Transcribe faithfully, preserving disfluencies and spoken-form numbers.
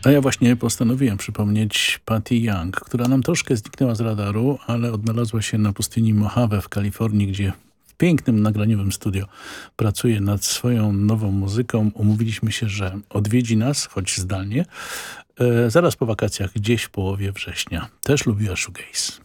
A ja właśnie postanowiłem przypomnieć Patty Young, która nam troszkę zniknęła z radaru, ale odnalazła się na pustyni Mojave w Kalifornii, gdzie w pięknym nagraniowym studio pracuje nad swoją nową muzyką. Umówiliśmy się, że odwiedzi nas, choć zdalnie, e, zaraz po wakacjach, gdzieś w połowie września. Też lubiła shoegaze.